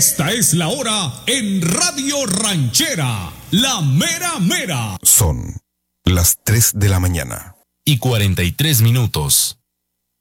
Esta es la hora en Radio Ranchera, la mera mera. Son las 3 de la mañana. Y 43 minutos.